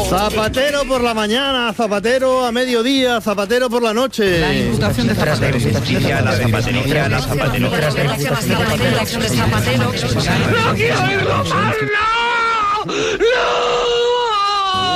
Zapatero por la mañana, Zapatero a mediodía, Zapatero por la noche. La imputación de Zapatero. ¡No quiero oírlo más! ¡No!